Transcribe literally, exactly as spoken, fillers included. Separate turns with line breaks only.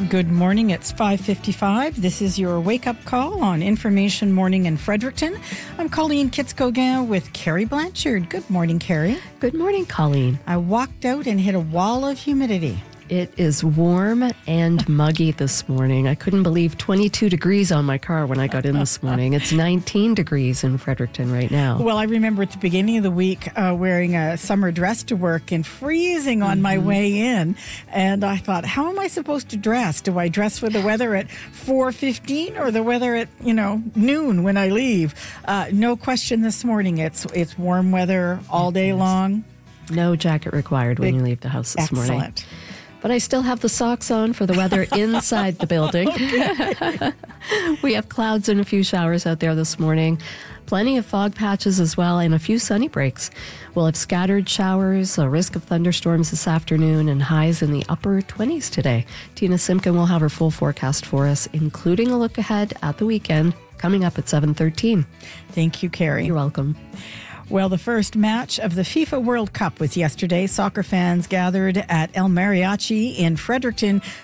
Good morning. It's five fifty-five. This is your wake-up call on Information Morning in Fredericton. I'm Colleen Kitz-Gauguin with Carrie Blanchard. Good morning, Carrie.
Good morning, Colleen.
I walked out and hit a wall of humidity.
It is warm and muggy this morning. I couldn't believe twenty-two degrees on my car when I got in this morning. It's nineteen degrees in Fredericton right now.
Well, I remember at the beginning of the week uh, wearing a summer dress to work and freezing on mm-hmm. my way in. And I thought, how am I supposed to dress? Do I dress for the weather at four fifteen or the weather at, you know, noon when I leave? Uh, no question this morning. It's it's warm weather all day yes. long.
No jacket required when
Big,
you leave the house this
excellent.
morning. But I still have the socks on for the weather inside the building. We have clouds and a few showers out there this morning. Plenty of fog patches as well and a few sunny breaks. We'll have scattered showers, a risk of thunderstorms this afternoon, and highs in the upper twenties today. Tina Simpkin will have her full forecast for us, including a look ahead at the weekend, coming up at seven thirteen.
Thank you, Carrie.
You're welcome.
Well, the first match of the FIFA World Cup was yesterday. Soccer fans gathered at El Mariachi in Fredericton